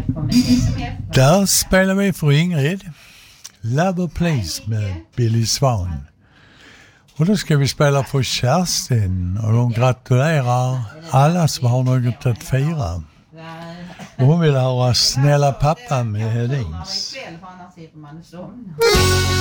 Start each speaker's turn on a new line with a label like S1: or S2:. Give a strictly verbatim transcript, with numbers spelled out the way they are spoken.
S1: välkommen till S M F.
S2: Där spelar vi för Ingrid Love Please med Billy Swan. Och då ska vi spela för Kerstin och de gratulerar alla som har något att fira. Och hon vill höra Snälla pappa med Hedins.